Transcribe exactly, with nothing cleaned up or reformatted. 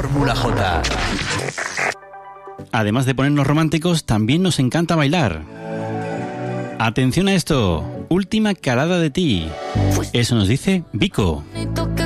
Fórmula J. Además de ponernos románticos, también nos encanta bailar. Atención a esto, Última Calada de Ti. Eso nos dice Vico.